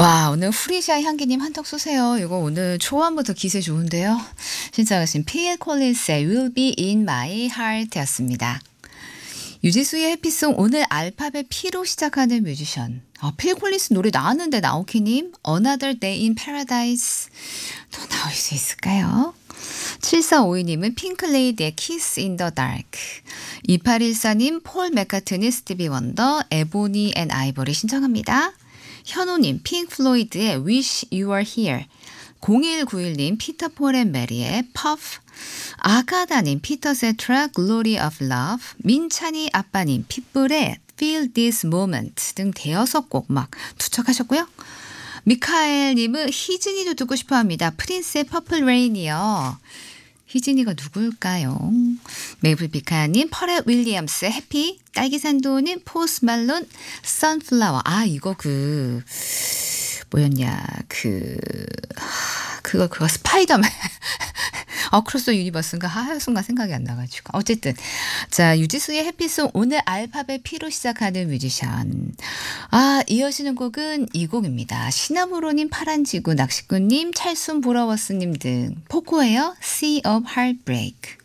와, 오늘 프리샤 향기님 한턱 쏘세요. 이거 오늘 초반부터 기세 좋은데요. 신청하신 필 콜린스의 Will Be In My Heart 였습니다. 유지수의 해피송 오늘 알파벳 P로 시작하는 뮤지션. 필 콜린스 노래 나왔는데 나오키님 Another Day in Paradise 또 나올 수 있을까요? 7452님은 핑클레이드의 Kiss in the Dark. 2814님 폴 맥카트니 스티비 원더 에보니 앤 아이보리 신청합니다. 현우님 핑크 플로이드의 Wish You Were Here. 0191님 피터 폴 앤 메리의 Puff. 아가다님 피터 세트라 Glory of Love. 민찬이 아빠님 핏불의 Feel This Moment 등 대여섯 곡 막 투척하셨고요. 미카엘님은 희진이도 듣고 싶어합니다. 프린스의 퍼플 레인이요. 희진이가 누굴까요? 메이플비카님 펄렛 윌리엄스의 해피. 딸기산도님 포스 말론 선플라워. 이거 뭐였냐 그거 스파이더맨 어크로스 유니버스인가 순간 생각이 안 나가지고 어쨌든 자 유지수의 해피송 오늘 알파벳 P로 시작하는 뮤지션. 이어지는 곡은 이 곡입니다. 시나무로님 파란지구 낚시꾼님 찰순 브라워스님 등 포코예요. Sea of Heartbreak.